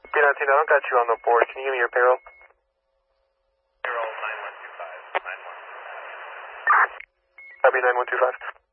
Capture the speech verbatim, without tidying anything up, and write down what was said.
B nineteen, I don't got you on the board. Can you give me your payroll? Payroll nine one two five, nine one. Copy nine one two five.